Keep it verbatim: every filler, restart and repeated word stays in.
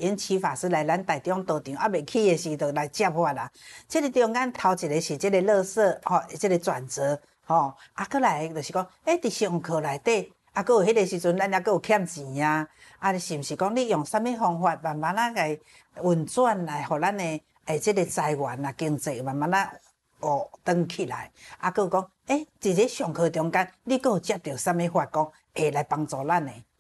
缘起法师来咱台中道场，啊未起的时就来接法啦。即个中间头一个是即个乐色吼，即个转折吼，啊，过来就是讲，诶，伫上课内底，啊，搁有迄个时阵，咱也搁有欠钱啊，啊，是毋是讲你用啥物方法慢慢啊来运转来，互咱的诶即个财源啊经济慢慢啊学转起来，啊，搁讲，诶，伫咧上课中间，你搁有接到啥物法讲会来帮助咱的？